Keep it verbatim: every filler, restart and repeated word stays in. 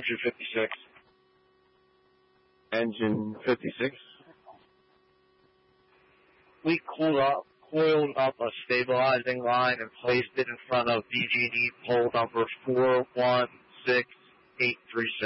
Engine fifty-six. Engine fifty-six. We cooled up, coiled up a stabilizing line and placed it in front of B G D pole number four one six eight three six.